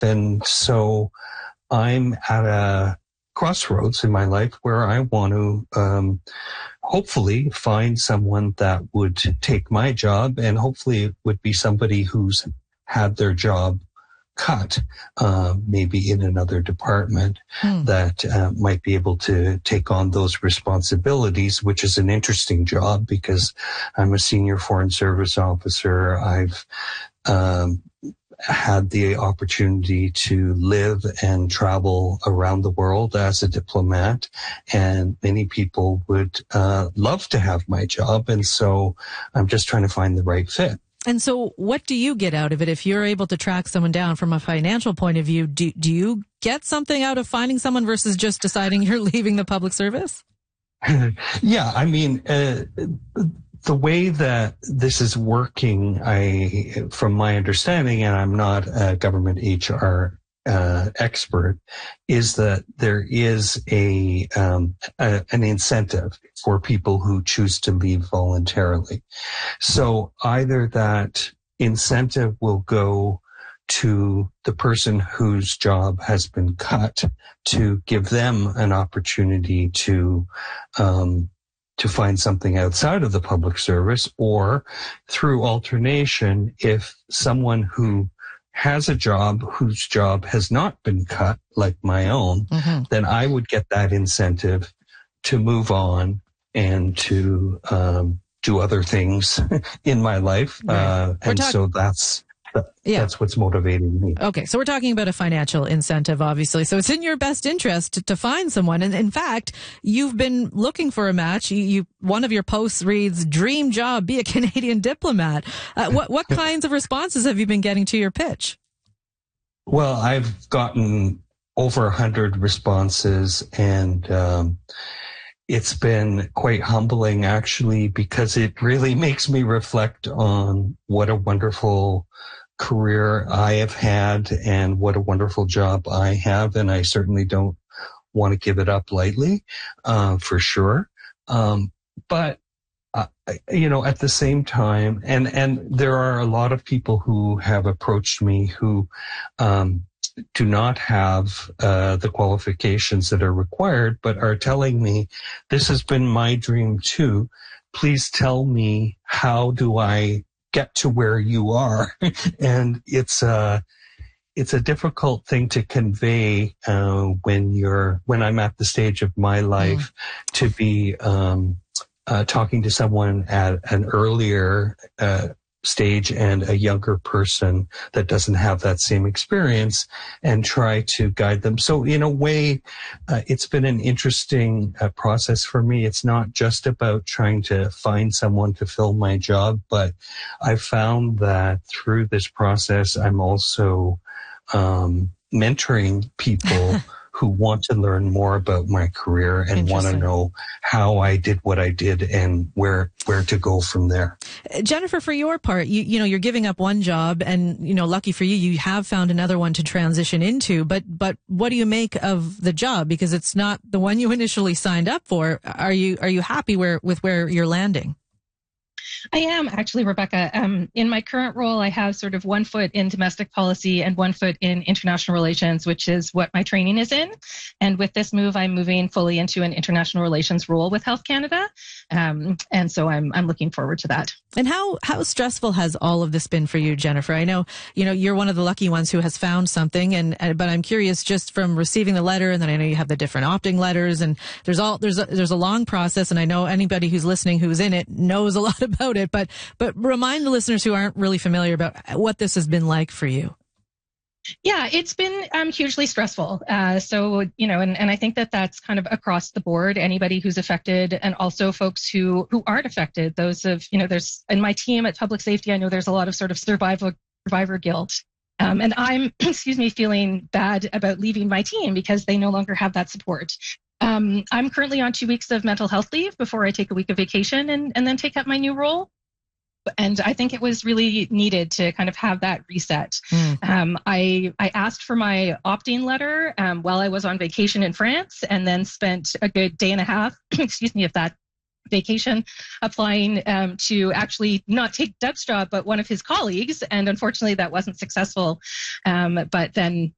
And so I'm at a crossroads in my life where I want to hopefully find someone that would take my job, and hopefully it would be somebody who's had their job cut, maybe in another department that might be able to take on those responsibilities, which is an interesting job because I'm a senior foreign service officer. I've had the opportunity to live and travel around the world as a diplomat, and many people would love to have my job. And so I'm just trying to find the right fit. And so what do you get out of it? If you're able to track someone down from a financial point of view, do you get something out of finding someone versus just deciding you're leaving the public service? Yeah, I mean, the way that this is working, from my understanding, and I'm not a government HR expert, is that there is an incentive for people who choose to leave voluntarily. So either that incentive will go to the person whose job has been cut to give them an opportunity to find something outside of the public service, or through alternation, if someone who has a job whose job has not been cut, like my own, then I would get that incentive to move on and to do other things in my life. Right. So that's what's motivating me. Okay, so we're talking about a financial incentive, obviously. So it's in your best interest to find someone. And in fact, you've been looking for a match. One of your posts reads, "Dream job, be a Canadian diplomat." What kinds of responses have you been getting to your pitch? Well, I've gotten over 100 responses, and it's been quite humbling, actually, because it really makes me reflect on what a wonderful career I have had and what a wonderful job I have. And I certainly don't want to give it up lightly, for sure. But at the same time, and there are a lot of people who have approached me who do not have the qualifications that are required, but are telling me, this has been my dream too. Please tell me, how do I get to where you are? And it's a difficult thing to convey when I'm at the stage of my life to be talking to someone at an earlier stage and a younger person that doesn't have that same experience, and try to guide them. So in a way, it's been an interesting process for me. It's not just about trying to find someone to fill my job, but I've found that through this process, I'm also mentoring people who want to learn more about my career and want to know how I did what I did and where to go from there. Jennifer, for your part, you're giving up one job, and lucky for you, you have found another one to transition into. But what do you make of the job? Because it's not the one you initially signed up for. Are you happy with where you're landing? I am actually, Rebecca. In my current role, I have sort of one foot in domestic policy and one foot in international relations, which is what my training is in. And with this move, I'm moving fully into an international relations role with Health Canada. And so I'm looking forward to that. And how stressful has all of this been for you, Jennifer? I know, you're one of the lucky ones who has found something, but I'm curious, just from receiving the letter, and then I know you have the different opting letters, and there's a long process, and I know anybody who's listening who's in it knows a lot about it, but remind the listeners who aren't really familiar about what this has been like for you. Yeah, it's been hugely stressful. So, and I think that's kind of across the board, anybody who's affected, and also folks who aren't affected. Those of, there's, in my team at Public Safety, I know there's a lot of sort of survivor guilt. And I'm, feeling bad about leaving my team because they no longer have that support. I'm currently on 2 weeks of mental health leave before I take a week of vacation and then take up my new role. And I think it was really needed to kind of have that reset. I asked for my opt-in letter while I was on vacation in France, and then spent a good day and a half, of that vacation applying to actually not take Deb's job, but one of his colleagues. And unfortunately, that wasn't successful. But then